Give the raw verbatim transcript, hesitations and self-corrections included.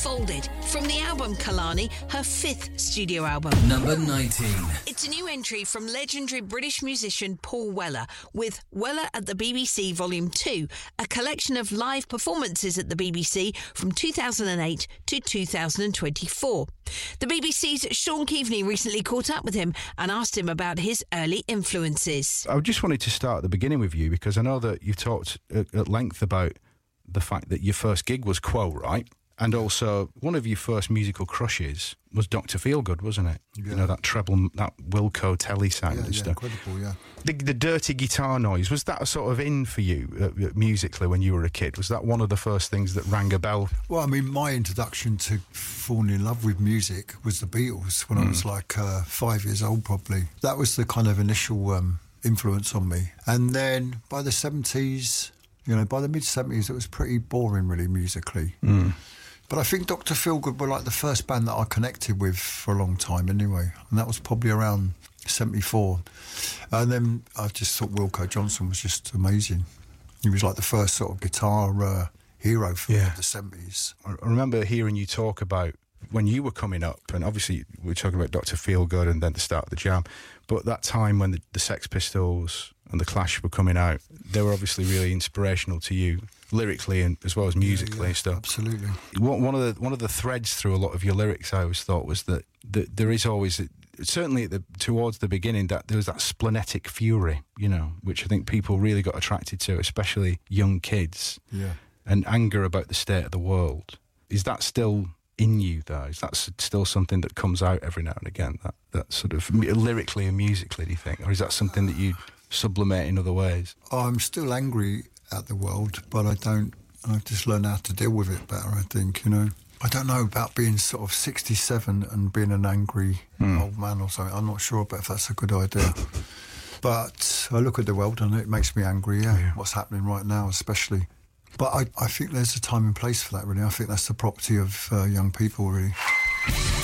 Unfolded, from the album Kalani, her fifth studio album. Number nineteen. It's a new entry from legendary British musician Paul Weller, with Weller at the B B C Volume two, a collection of live performances at the B B C from two thousand eight to two thousand twenty-four. The B B C's Sean Keaveney recently caught up with him and asked him about his early influences. I just wanted to start at the beginning with you, because I know that you've talked at, at length about the fact that your first gig was Quo, right? And also, one of your first musical crushes was Doctor Feelgood, wasn't it? Yeah. You know, that treble, that Wilco telly sound yeah, and yeah, stuff. Incredible, yeah. The, the dirty guitar noise, was that a sort of in for you uh, musically when you were a kid? Was that one of the first things that rang a bell? Well, I mean, my introduction to falling in love with music was the Beatles when mm. I was like uh, five years old, probably. That was the kind of initial um, influence on me. And then by the seventies, you know, by the mid-seventies, it was pretty boring, really, musically. Mm. But I think Doctor Feelgood were like the first band that I connected with for a long time anyway. And that was probably around seventy-four. And then I just thought Wilco Johnson was just amazing. He was like the first sort of guitar uh, hero for yeah. the seventies. I remember hearing you talk about when you were coming up, and obviously we were talking about Doctor Feelgood and then the start of the Jam, but that time when the, the Sex Pistols and the Clash were coming out, they were obviously really inspirational to you, lyrically and as well as musically yeah, yeah, and stuff. Absolutely. One of the one of the threads through a lot of your lyrics, I always thought, was that, that there is always, certainly at the, towards the beginning, that there was that splenetic fury, you know, which I think people really got attracted to, especially young kids. Yeah. And anger about the state of the world. Is that still in you, though? Is that still something that comes out every now and again, that, that sort of lyrically and musically, do you think? Or is that something that you sublimate in other ways? I'm still angry at the world, but I don't, I've just learned how to deal with it better, I think, you know. I don't know about being sort of sixty-seven and being an angry mm. old man or something. I'm not sure about if that's a good idea. But I look at the world and it makes me angry, yeah, yeah. What's happening right now especially. But I, I think there's a time and place for that, really. I think that's the property of uh, young people, really.